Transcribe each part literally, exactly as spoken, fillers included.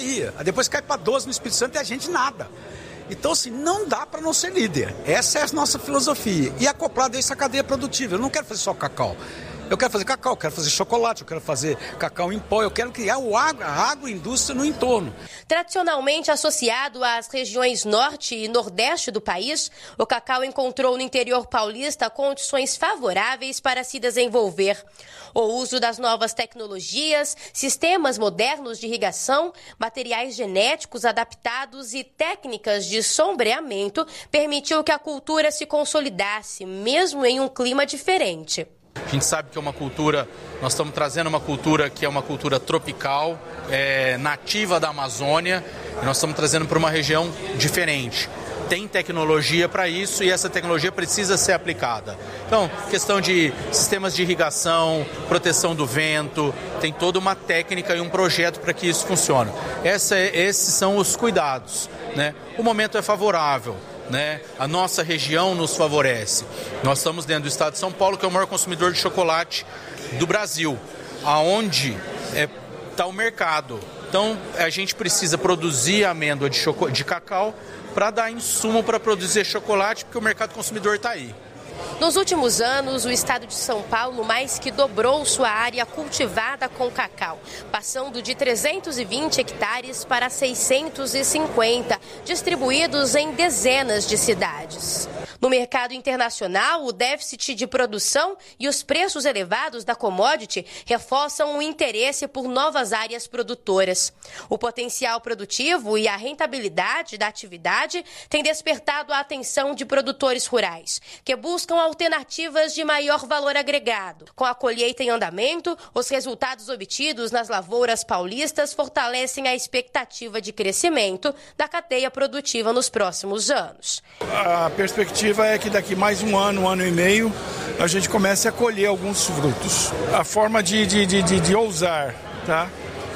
Bahia, depois cai para doze no Espírito Santo e a gente nada. Então, assim, não dá para não ser líder. Essa é a nossa filosofia. E acoplado a essa cadeia produtiva. Eu não quero fazer só cacau. Eu quero fazer cacau, eu quero fazer chocolate, eu quero fazer cacau em pó, eu quero criar o agro, a agroindústria no entorno. Tradicionalmente associado às regiões norte e nordeste do país, o cacau encontrou no interior paulista condições favoráveis para se desenvolver. O uso das novas tecnologias, sistemas modernos de irrigação, materiais genéticos adaptados e técnicas de sombreamento permitiu que a cultura se consolidasse, mesmo em um clima diferente. A gente sabe que é uma cultura, nós estamos trazendo uma cultura que é uma cultura tropical, é, nativa da Amazônia, e nós estamos trazendo para uma região diferente. Tem tecnologia para isso e essa tecnologia precisa ser aplicada. Então, questão de sistemas de irrigação, proteção do vento, tem toda uma técnica e um projeto para que isso funcione. Essa, esses são os cuidados, né? O momento é favorável. Né? A nossa região nos favorece. Nós estamos dentro do estado de São Paulo, que é o maior consumidor de chocolate do Brasil, aonde está o mercado. Então, a gente precisa produzir amêndoa de, choco... de cacau para dar insumo para produzir chocolate, porque o mercado consumidor está aí. Nos últimos anos, o estado de São Paulo mais que dobrou sua área cultivada com cacau, passando de trezentos e vinte hectares para seiscentos e cinquenta, distribuídos em dezenas de cidades. No mercado internacional, o déficit de produção e os preços elevados da commodity reforçam o interesse por novas áreas produtoras. O potencial produtivo e a rentabilidade da atividade têm despertado a atenção de produtores rurais, que buscam alternativas de maior valor agregado. Com a colheita em andamento, os resultados obtidos nas lavouras paulistas fortalecem a expectativa de crescimento da cadeia produtiva nos próximos anos. A perspectiva é que daqui mais um ano, um ano e meio, a gente comece a colher alguns frutos. A forma de, de, de, de, de ousar, tá?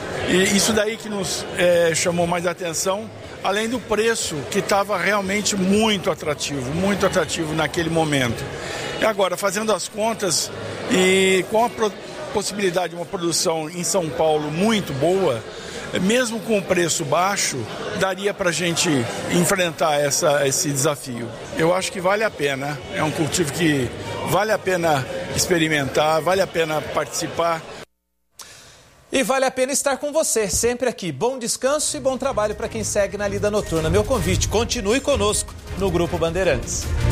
E isso daí que nos é, chamou mais atenção, além do preço que estava realmente muito atrativo, muito atrativo naquele momento. E agora, fazendo as contas e com a pro- possibilidade de uma produção em São Paulo muito boa, mesmo com o preço baixo, daria para a gente enfrentar essa, esse desafio. Eu acho que vale a pena, é um cultivo que vale a pena experimentar, vale a pena participar. E vale a pena estar com você, sempre aqui. Bom descanso e bom trabalho para quem segue na Lida Noturna. Meu convite, continue conosco no Grupo Bandeirantes.